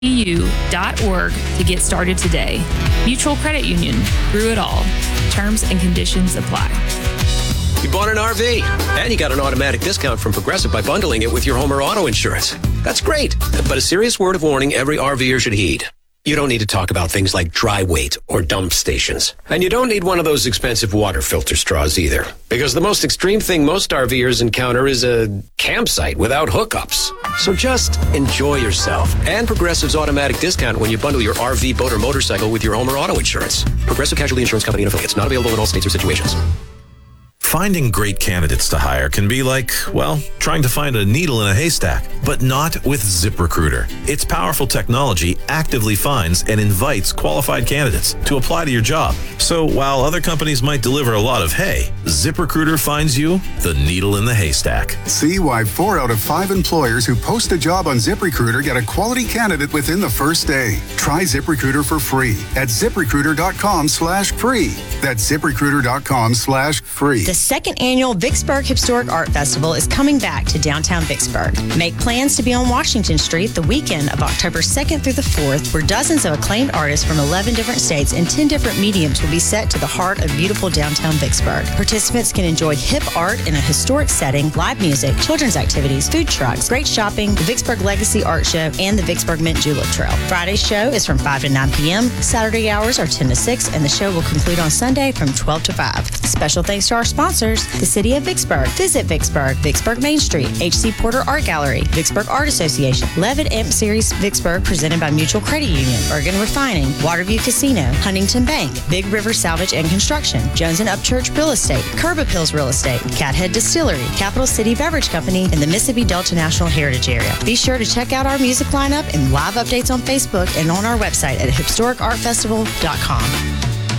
.edu.org to get started today. Mutual Credit Union, through it all. Terms and conditions apply. You bought an RV, and you got an automatic discount from Progressive by bundling it with your home or auto insurance. That's great, but a serious word of warning every RVer should heed. You don't need to talk about things like dry weight or dump stations. And you don't need one of those expensive water filter straws either. Because the most extreme thing most RVers encounter is a campsite without hookups. So just enjoy yourself and Progressive's automatic discount when you bundle your RV, boat, or motorcycle with your home or auto insurance. Progressive Casualty Insurance Company and affiliates. Not available in all states or situations. Finding great candidates to hire can be like, well, trying to find a needle in a haystack, but not with ZipRecruiter. Its powerful technology actively finds and invites qualified candidates to apply to your job. So while other companies might deliver a lot of hay, ZipRecruiter finds you the needle in the haystack. See why 4 out of 5 employers who post a job on ZipRecruiter get a quality candidate within the first day. Try ZipRecruiter for free at ZipRecruiter.com/free. That's ZipRecruiter.com/free. The second annual Vicksburg Historic Art Festival is coming back to downtown Vicksburg. Make plans to be on Washington Street the weekend of October 2nd through the 4th, where dozens of acclaimed artists from 11 different states and 10 different mediums will be set to the heart of beautiful downtown Vicksburg. Participants can enjoy hip art in a historic setting, live music, children's activities, food trucks, great shopping, the Vicksburg Legacy Art Show, and the Vicksburg Mint Julep Trail. Friday's show is from 5 to 9 p.m. Saturday hours are 10 to 6, and the show will conclude on Sunday from 12 to 5. Special thanks to our sponsors, the City of Vicksburg, Visit Vicksburg, Vicksburg Main Street, H.C. Porter Art Gallery, Vicksburg Art Association, Levitt Amp Series Vicksburg presented by Mutual Credit Union, Bergen Refining, Waterview Casino, Huntington Bank, Big River Salvage and Construction, Jones and Upchurch Real Estate, Curb Appeals Real Estate, Cathead Distillery, Capital City Beverage Company, and the Mississippi Delta National Heritage Area. Be sure to check out our music lineup and live updates on Facebook and on our website at historicartfestival.com.